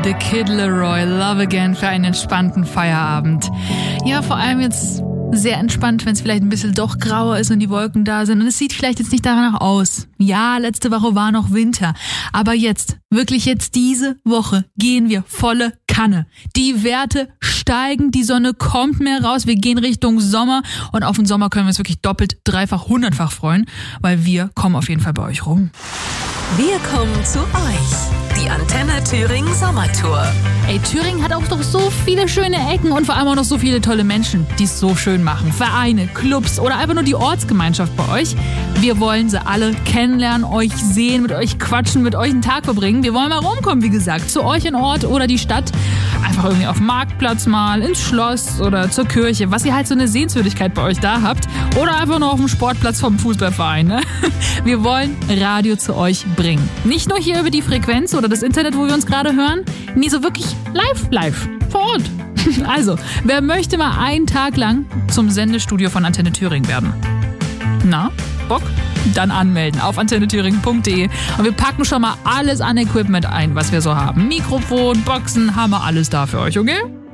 The Kid Laroi, Love Again für einen entspannten Feierabend. Ja, vor allem jetzt sehr entspannt, wenn es vielleicht ein bisschen doch grauer ist und die Wolken da sind. Und es sieht vielleicht jetzt nicht danach aus. Ja, letzte Woche war noch Winter. Aber jetzt, wirklich jetzt diese Woche, gehen wir volle Kanne. Die Werte steigen, die Sonne kommt mehr raus. Wir gehen Richtung Sommer. Und auf den Sommer können wir uns wirklich doppelt, dreifach, hundertfach freuen. Weil wir kommen auf jeden Fall bei euch rum. Wir kommen zu euch. Die Antenne Thüringen Sommertour. Ey, Thüringen hat auch doch so viele schöne Ecken und vor allem auch noch so viele tolle Menschen, die es so schön machen. Vereine, Clubs oder einfach nur die Ortsgemeinschaft bei euch. Wir wollen sie alle kennenlernen, euch sehen, mit euch quatschen, mit euch einen Tag verbringen. Wir wollen mal rumkommen, wie gesagt, zu euch in Ort oder die Stadt. Einfach irgendwie auf dem Marktplatz mal, ins Schloss oder zur Kirche, was ihr halt so eine Sehenswürdigkeit bei euch da habt. Oder einfach nur auf dem Sportplatz vom Fußballverein. Ne? Wir wollen Radio zu euch bringen. Nicht nur hier über die Frequenz oder das Internet, wo wir uns gerade hören. Nee, so wirklich live, vor Ort. Also, wer möchte mal einen Tag lang zum Sendestudio von Antenne Thüringen werden? Na, Bock? Dann anmelden auf antennethüringen.de. Und wir packen schon mal alles an Equipment ein, was wir so haben. Mikrofon, Boxen, haben wir alles da für euch, okay?